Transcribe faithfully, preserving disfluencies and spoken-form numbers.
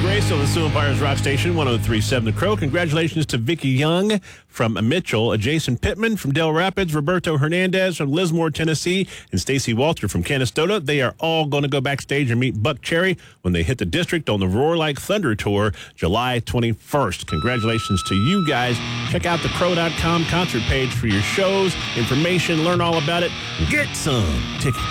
Grace on the Sioux Empires Rock Station, one oh three point seven The Crow. Congratulations to Vicky Young from Mitchell, Jason Pittman from Del Rapids, Roberto Hernandez from Lismore, Tennessee, and Stacy Walter from Canastota. They are all going to go backstage and meet Buck Cherry when they hit the district on the Roar Like Thunder Tour, July twenty-first. Congratulations to you guys. Check out the crow dot com concert page for your shows, information, learn all about it, get some tickets.